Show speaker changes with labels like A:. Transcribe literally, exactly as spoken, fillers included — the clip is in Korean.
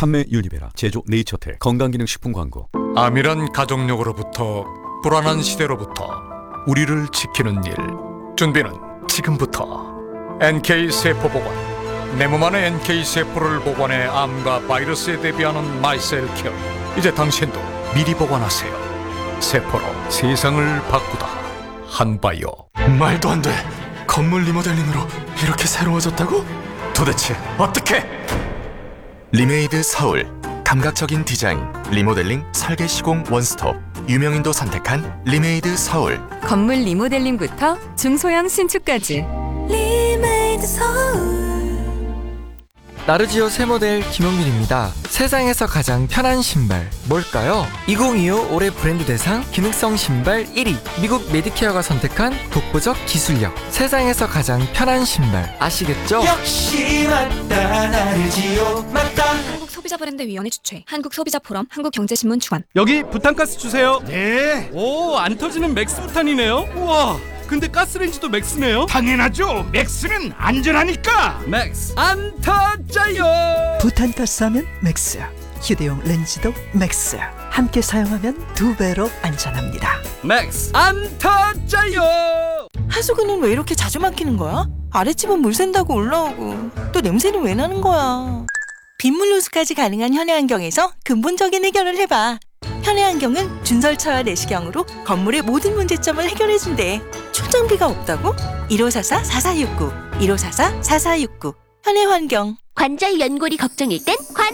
A: 판매 유니베라, 제조 네이처텔, 건강기능식품 광고.
B: 암이란 가족력으로부터 불안한 시대로부터 우리를 지키는 일. 준비는 지금부터. 엔케이 세포보관. 내 몸 안에 엔케이 세포를 보관해 암과 바이러스에 대비하는 마이셀케어. 이제 당신도 미리 보관하세요. 세포로 세상을 바꾸다. 한바이오.
C: 말도 안 돼. 건물 리모델링으로 이렇게 새로워졌다고?
B: 도대체 어떻게?
C: 리메이드 서울. 감각적인 디자인, 리모델링, 설계 시공 원스톱. 유명인도 선택한 리메이드 서울.
D: 건물 리모델링부터 중소형 신축까지. 리메이드 서울.
E: 나르지오 새 모델 김용민입니다. 세상에서 가장 편한 신발 뭘까요? 이천이십오 올해 브랜드 대상 기능성 신발 일 위. 미국 메디케어가 선택한 독보적 기술력. 세상에서 가장 편한 신발 아시겠죠?
F: 역시 맞다. 나르지오 맞다.
D: 한국소비자브랜드위원회 주최, 한국소비자포럼, 한국경제신문 주관.
G: 여기 부탄가스 주세요.
F: 네.
G: 오, 안 터지는 맥스 부탄이네요. 우와, 근데 가스레인지도 맥스네요.
F: 당연하죠. 맥스는 안전하니까.
G: 맥스 안 터져요.
H: 부탄가스 하면 맥스, 휴대용 렌즈도 맥스. 함께 사용하면 두 배로 안전합니다.
G: 맥스 안 터져요.
I: 하수구는 왜 이렇게 자주 막히는 거야? 아랫집은 물 샌다고 올라오고 또 냄새는 왜 나는 거야? 빗물 호수까지 가능한 현해환경에서 근본적인 해결을 해봐. 현해환경은 준설차와 내시경으로 건물의 모든 문제점을 해결해준대. 초장비가 없다고? 일오사사 사사육구 일오사사 사사육구 현해환경.
J: 관절 연골이 걱정일 땐 관